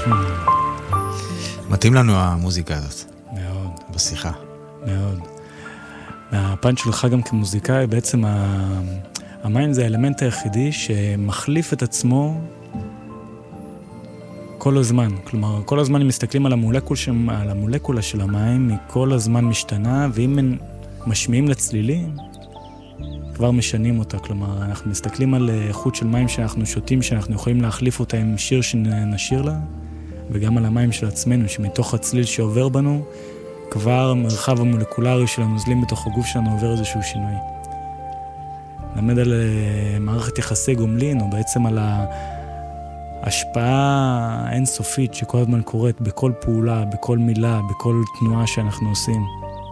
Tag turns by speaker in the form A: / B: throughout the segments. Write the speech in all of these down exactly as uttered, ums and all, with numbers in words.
A: מתאים לנו המוזיקה הזאת.
B: מאוד.
A: בשיחה.
B: מאוד. מהפן שלך גם כמוזיקאי, בעצם המים זה האלמנט היחידי שמחליף את עצמו כל הזמן. כלומר, כל הזמן הם מסתכלים על המולקול של, על המולקולה של המים, היא כל הזמן משתנה, ואם הם משמיעים לצלילים, כבר משנים אותה. כלומר, אנחנו מסתכלים על איכות של מים שאנחנו שותים, שאנחנו יכולים להחליף אותה עם שיר שנשיר לה, וגם על המים של עצמנו, שמתוך הצליל שעובר בנו, כבר המרחב המולקולרי של הנוזלים בתוך הגוף שלנו עובר איזשהו שינוי. למד על מערכת יחסי גומלין, או בעצם על ההשפעה האינסופית שכל הזמן קורית בכל פעולה, בכל מילה, בכל תנועה שאנחנו עושים.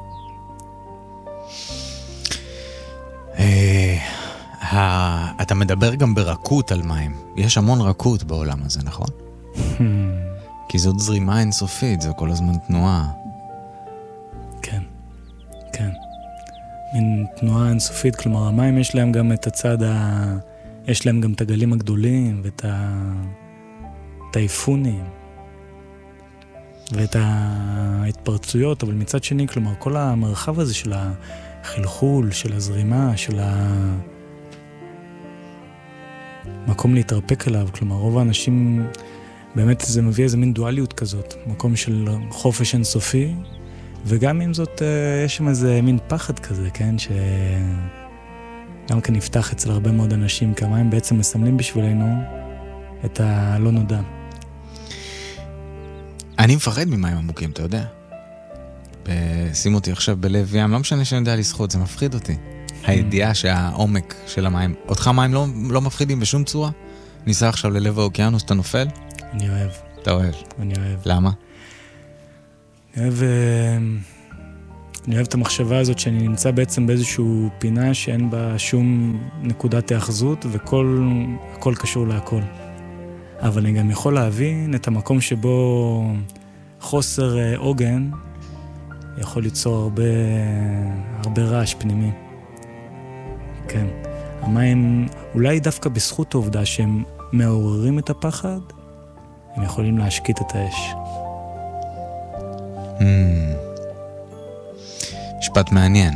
A: אתה מדבר גם ברכות על מים. יש המון רכות בעולם הזה, נכון? כי זאת זרימה אינסופית, זה כל הזמן תנועה.
B: כן, כן. מין תנועה אינסופית, כלומר, המים יש להם גם את הצד ה... יש להם גם את הגלים הגדולים, ואת ה... את האיפונים, ואת ההתפרצויות, אבל מצד שני, כלומר, כל המרחב הזה של החלחול, של הזרימה, של המקום להתרפק עליו, כלומר, רוב האנשים... באמת זה מביא איזה מין דואליות כזאת, מקום של חופש אינסופי, וגם עם זאת יש שם איזה מין פחד כזה, כן? שגם כן נפתח אצל הרבה מאוד אנשים, כמה הם בעצם מסמלים בשבילנו את הלא נודע.
A: אני מפחד ממים עמוקים, אתה יודע. שים אותי עכשיו בלב ים, לא משנה שאני יודע לשחות, זה מפחיד אותי. הידיעה שהעומק של המים, אותך מים לא, לא מפחידים בשום צורה? ניסה עכשיו ללב האוקיינוס, אתה נופל?
B: אני אוהב.
A: אתה אוהב?
B: אני אוהב.
A: למה?
B: אני אוהב, אני אוהב את המחשבה הזאת שאני נמצא בעצם באיזשהו פינה שאין בה שום נקודת האחזות, וכל, הכל קשור להכל. אבל אני גם יכול להבין את המקום שבו חוסר עוגן יכול ליצור הרבה, הרבה רעש פנימי. כן. המים, אולי דווקא בזכות העובדה שהם מעוררים את הפחד, הם יכולים להשקיט את האש.
A: Mm. משפט מעניין.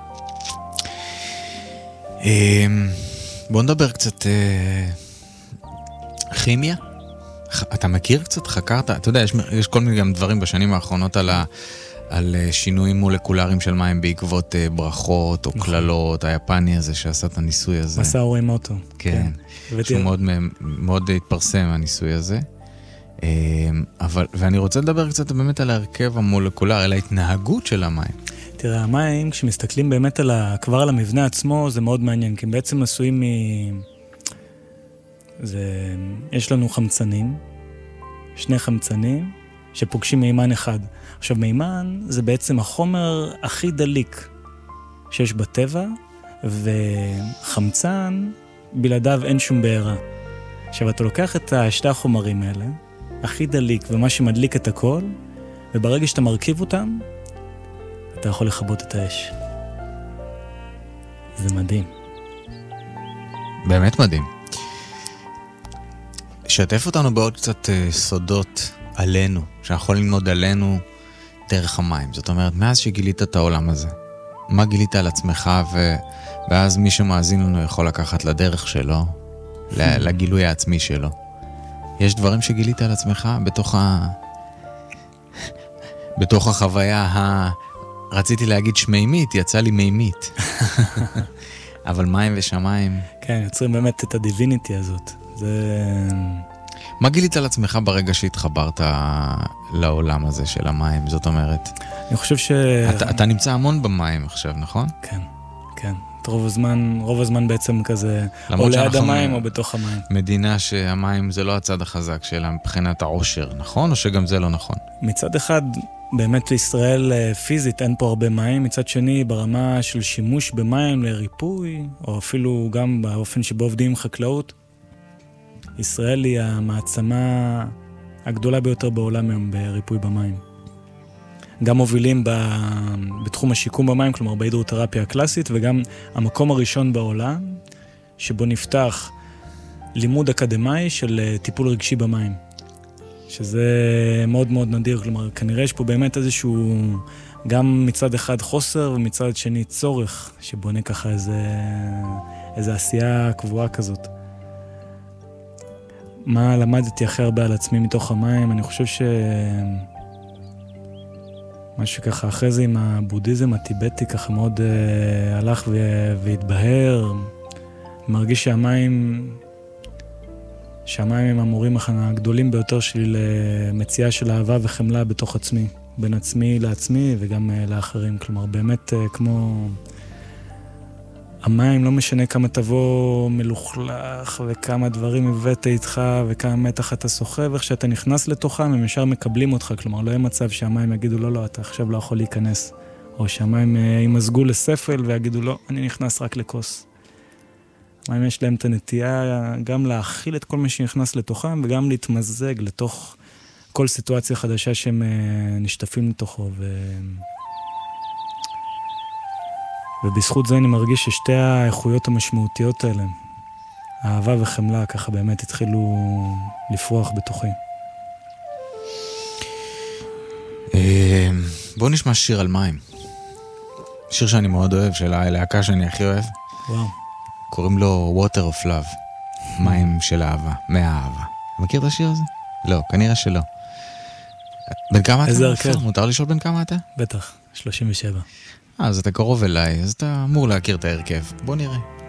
A: Um, בוא נדבר קצת uh, כימיה. אתה מכיר קצת? חקרת? אתה יודע, יש, יש כל מיני גם דברים בשנים האחרונות על, ה, על שינויים מולקולריים של מים בעקבות uh, ברכות או כללות, היפני הזה שעשה את הניסוי הזה.
B: מסע אורימוטו.
A: כן. כן. שהוא מאוד, מאוד התפרסם הניסוי הזה. אבל, ואני רוצה לדבר קצת באמת על ההרכב המולקולרי, על ההתנהגות של המים.
B: תראה, המים, כשמסתכלים באמת על ה, כבר על המבנה עצמו, זה מאוד מעניין, כי הם בעצם עשויים מ... זה... יש לנו חמצנים, שני חמצנים, שפוגשים מימן אחד. עכשיו, מימן זה בעצם החומר הכי דליק שיש בטבע, וחמצן, בלעדיו אין שום בעירה. עכשיו, אתה לוקח את שתי החומרים האלה, הכי דליק ומה שמדליק את הכל, וברגע שאתה מרכיב אותם, אתה יכול לכבות את האש. זה מדהים.
A: באמת מדהים. שתף אותנו בעוד קצת uh, סודות עלינו, שאנחנו יכולים ללמוד עלינו דרך המים. זאת אומרת, מאז שגילית את העולם הזה, מה גילית על עצמך, ו... ואז מי שמאזין לנו יכול לקחת לדרך שלו, לגילוי העצמי שלו. יש דברים שגילית על עצמך בתוך ה... בתוך החוויה ה... רציתי להגיד שמימית, יצא לי מימית. אבל מים ושמיים...
B: כן, יוצרים באמת את הדיביניטי הזאת. זה...
A: מה גילית על עצמך ברגע שהתחברת לעולם הזה של המים? זאת אומרת...
B: אני חושב ש...
A: אתה, אתה נמצא המון במים עכשיו, נכון?
B: כן, כן. רוב הזמן, רוב הזמן בעצם כזה, או ליד המים או בתוך המים.
A: מדינה שהמים זה לא הצד החזק שלה מבחינת העושר, נכון? או שגם זה לא נכון?
B: מצד אחד, באמת לישראל פיזית אין פה הרבה מים, מצד שני ברמה של שימוש במים לריפוי, או אפילו גם באופן שבו עובדים חקלאות, ישראל היא המעצמה הגדולה ביותר בעולם היום בריפוי במים. גם מובילים בתחום השיקום במים, כלומר בהידרותרפיה הקלאסית, וגם המקום הראשון בעולם שבו נפתח לימוד אקדמי של טיפול רגשי במים. שזה מאוד מאוד נדיר, כלומר, כנראה יש פה באמת איזשהו, גם מצד אחד חוסר ומצד שני צורך, שבונה ככה איזה, איזה עשייה קבועה כזאת. מה למדתי הכי הרבה על עצמי מתוך המים? אני חושב ש... משהו ככה, אחרי זה עם הבודהיזם הטיבטי, ככה מאוד uh, הלך ו- והתבהר. מרגיש שהמים, שהמים הם המורים הגדולים ביותר שלי למציאה של אהבה וחמלה בתוך עצמי, בין עצמי לעצמי וגם uh, לאחרים. כלומר, באמת uh, כמו... המים, לא משנה כמה תבוא מלוכלך וכמה דברים הבאת איתך וכמה מתח אתה סוחב, איך שאתה נכנס לתוכם, הם ישר מקבלים אותך. כלומר, לא יהיה מצב שהמים יגידו, לא, לא, אתה עכשיו לא יכול להיכנס. או שהמים ימזגו לספל ויגידו, לא, אני נכנס רק לכוס. המים יש להם את הנטייה גם להכיל את כל מה שנכנס לתוכם, וגם להתמזג לתוך כל סיטואציה חדשה שהם נשטפים לתוכו. ו... ובזכות זה אני מרגיש ששתי האיכויות המשמעותיות האלה, האהבה וחמלה, ככה באמת התחילו לפרוח בתוכי.
A: בואו נשמע שיר על מים. שיר שאני מאוד אוהב, של הלהקה שאני הכי אוהב.
B: וואו.
A: קוראים לו Water of Love, מים של אהבה, מהאהבה. מכיר את השיר הזה? לא, כנראה שלא. בן כמה אתה?
B: איזה הרכב?
A: מותר לשאול בן כמה אתה?
B: בטח, שלושים ושבע.
A: אז אתה קרוב אליי, אז אתה אמור להכיר את ההרכב. בוא נראה.